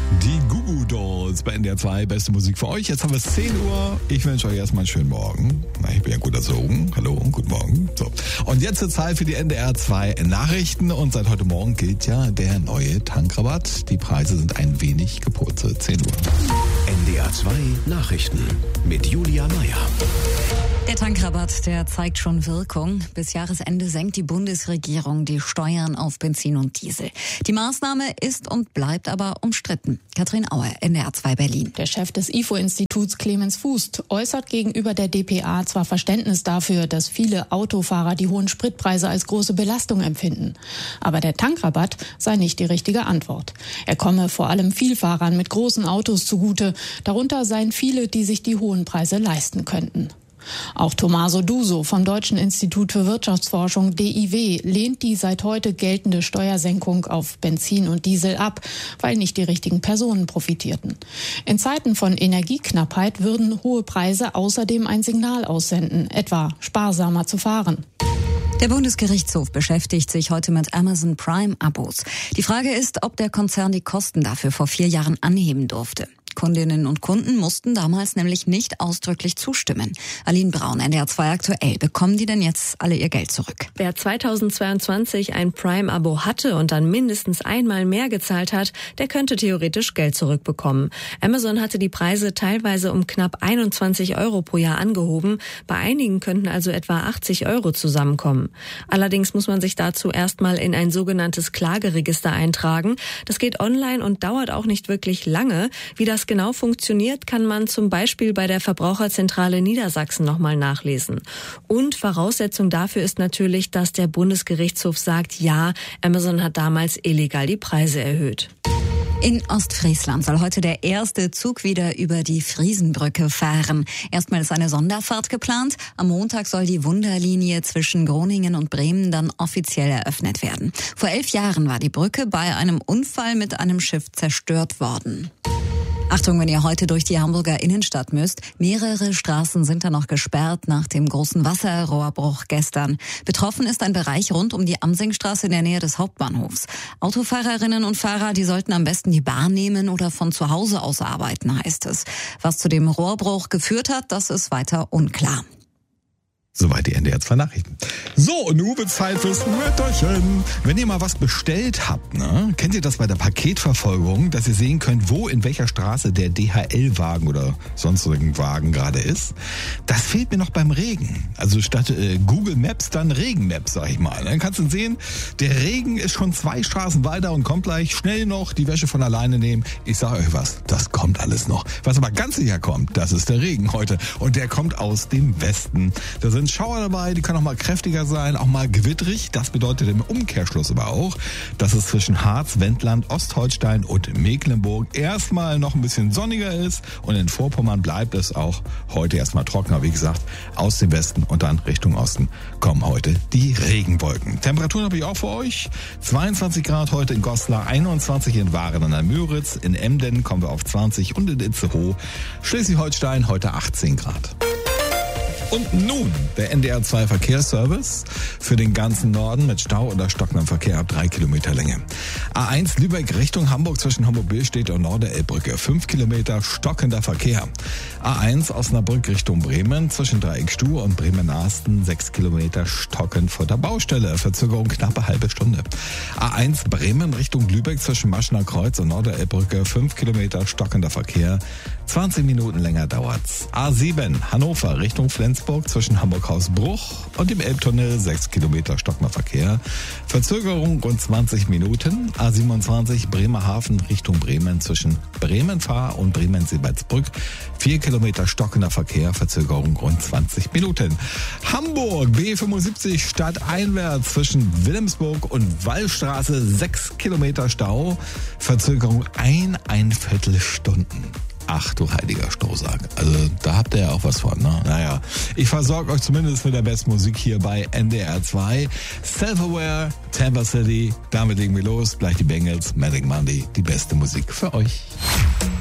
Die Goo Goo Dolls bei NDR 2, beste Musik für euch. Jetzt haben wir es 10 Uhr. Ich wünsche euch erstmal einen schönen Morgen. Ich bin ja gut erzogen. Hallo und guten Morgen. So. Und jetzt zur Zeit für die NDR 2 Nachrichten. Und seit heute Morgen gilt ja der neue Tankrabatt. Die Preise sind ein wenig gepurzelt. 10 Uhr. NDR 2 Nachrichten mit Julia Meyer. Der Tankrabatt, der zeigt schon Wirkung. Bis Jahresende senkt die Bundesregierung die Steuern auf Benzin und Diesel. Die Maßnahme ist und bleibt aber umstritten. Katrin Auer, NDR 2 Berlin. Der Chef des IFO-Instituts Clemens Fuß äußert gegenüber der dpa zwar Verständnis dafür, dass viele Autofahrer die hohen Spritpreise als große Belastung empfinden. Aber der Tankrabatt sei nicht die richtige Antwort. Er komme vor allem Vielfahrern mit großen Autos zugute. Darunter seien viele, die sich die hohen Preise leisten könnten. Auch Tommaso Duso vom Deutschen Institut für Wirtschaftsforschung DIW lehnt die seit heute geltende Steuersenkung auf Benzin und Diesel ab, weil nicht die richtigen Personen profitierten. In Zeiten von Energieknappheit würden hohe Preise außerdem ein Signal aussenden, etwa sparsamer zu fahren. Der Bundesgerichtshof beschäftigt sich heute mit Amazon Prime-Abos. Die Frage ist, ob der Konzern die Kosten dafür vor 4 Jahren anheben durfte. Kundinnen und Kunden mussten damals nämlich nicht ausdrücklich zustimmen. Aline Braun, NDR 2 aktuell. Bekommen die denn jetzt alle ihr Geld zurück? Wer 2022 ein Prime-Abo hatte und dann mindestens einmal mehr gezahlt hat, der könnte theoretisch Geld zurückbekommen. Amazon hatte die Preise teilweise um knapp 21 € pro Jahr angehoben. Bei einigen könnten also etwa 80 € zusammenkommen. Allerdings muss man sich dazu erstmal in ein sogenanntes Klageregister eintragen. Das geht online und dauert auch nicht wirklich lange. Wie das genau funktioniert, kann man zum Beispiel bei der Verbraucherzentrale Niedersachsen nochmal nachlesen. Und Voraussetzung dafür ist natürlich, dass der Bundesgerichtshof sagt, ja, Amazon hat damals illegal die Preise erhöht. In Ostfriesland soll heute der erste Zug wieder über die Friesenbrücke fahren. Erstmal ist eine Sonderfahrt geplant. Am Montag soll die Wunderlinie zwischen Groningen und Bremen dann offiziell eröffnet werden. Vor 11 Jahren war die Brücke bei einem Unfall mit einem Schiff zerstört worden. Achtung, wenn ihr heute durch die Hamburger Innenstadt müsst. Mehrere Straßen sind da noch gesperrt nach dem großen Wasserrohrbruch gestern. Betroffen ist ein Bereich rund um die Amsingstraße in der Nähe des Hauptbahnhofs. Autofahrerinnen und Fahrer, die sollten am besten die Bahn nehmen oder von zu Hause aus arbeiten, heißt es. Was zu dem Rohrbruch geführt hat, das ist weiter unklar. Soweit die NDR 2 Nachrichten. So, und nun wird's Zeit fürs Wetterchen. Wenn ihr mal was bestellt habt, ne, kennt ihr das bei der Paketverfolgung, dass ihr sehen könnt, wo in welcher Straße der DHL-Wagen oder sonstigen Wagen gerade ist? Das fehlt mir noch beim Regen. Also statt Google Maps dann Regen-Maps, sag ich mal. Dann kannst du sehen, der Regen ist schon 2 Straßen weiter und kommt gleich schnell noch die Wäsche von alleine nehmen. Ich sage euch was, das kommt alles noch. Was aber ganz sicher kommt, das ist der Regen heute. Und der kommt aus dem Westen. Da sind Schauer dabei, die können auch mal kräftiger sein, auch mal gewitterig. Das bedeutet im Umkehrschluss aber auch, dass es zwischen Harz, Wendland, Ostholstein und Mecklenburg erstmal noch ein bisschen sonniger ist. Und in Vorpommern bleibt es auch heute erstmal trockener. Wie gesagt, aus dem Westen und dann Richtung Osten kommen heute die Regenwolken. Temperaturen habe ich auch für euch. 22 Grad heute in Goslar, 21 in Waren an der Müritz, in Emden kommen wir auf 20 und in Itzehoe, Schleswig-Holstein heute 18 Grad. Und nun der NDR 2 Verkehrsservice für den ganzen Norden mit Stau oder stockendem Verkehr ab 3 Kilometer Länge. A1 Lübeck Richtung Hamburg zwischen Hamburg-Billstedt und Norderelbbrücke 5 Kilometer stockender Verkehr. A1 Osnabrück Richtung Bremen zwischen Dreieckstuhl und Bremen-Narsten 6 Kilometer stockend vor der Baustelle. Verzögerung knappe halbe Stunde. A1 Bremen Richtung Lübeck zwischen Maschener Kreuz und Norderelbbrücke 5 Kilometer stockender Verkehr. 20 Minuten länger dauert's. A7 Hannover Richtung Flensburg zwischen Hamburg-Hausbruch und dem Elbtunnel 6 Kilometer stockender Verkehr. Verzögerung rund 20 Minuten. A27 Bremerhaven Richtung Bremen zwischen Bremen-Fahr und Bremen-Seebertsbrück 4 Kilometer stockender Verkehr. Verzögerung rund 20 Minuten. Hamburg B75 stadteinwärts zwischen Wilhelmsburg und Wallstraße 6 Kilometer Stau. Verzögerung 1,25 Stunden. Ach du heiliger Strohsack. Also da habt ihr ja auch was von, ne? Naja, ich versorge euch zumindest mit der besten Musik hier bei NDR 2. Self-Aware, Tampa City. Damit legen wir los. Gleich die Bengals, Manic Monday. Die beste Musik für euch.